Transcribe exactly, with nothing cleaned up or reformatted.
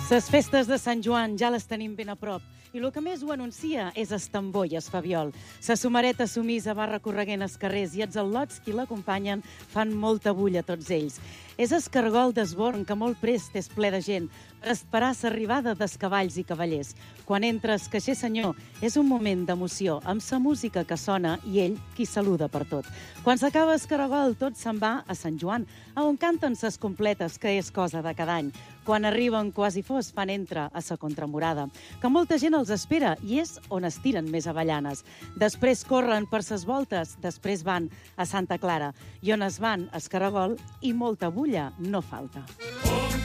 Les festes de Sant Joan ja les tenim ben a prop i el que més ho anuncia és es tambor i es fabiol. Sa somareta sumisa va recorreguent els carrers i els al·lots qui l'acompanyen fan molta bulla tots ells. És es cargol d'esborn que molt prest és ple de gent per esperar l'arribada dels cavalls i cavallers. Quan entra el caixer senyor és un moment d'emoció amb sa música que sona i ell qui saluda per tot. Quan s'acaba el caragol tot se'n va a Sant Joan, a on canten ses completes, que és cosa de cada any. Quan arriben quasi fos fan entra a sa contramurada, que molta gent els espera i és on es tiren més avellanes. Després corren per ses voltes, després van a Santa Clara i on es van es caragol i molta bulla no falta.